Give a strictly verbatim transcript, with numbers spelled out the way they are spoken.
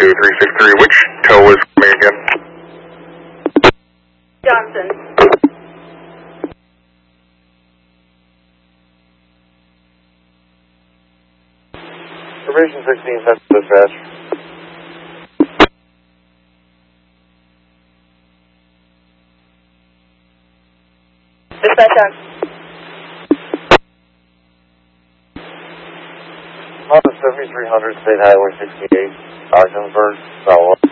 two three six three. Which tow was me again? Johnson. Probation sixteen, that's dispatch. Dispatch on. Honda seventy-three hundred, State Highway sixty-eight, Ogdensburg, Southwest.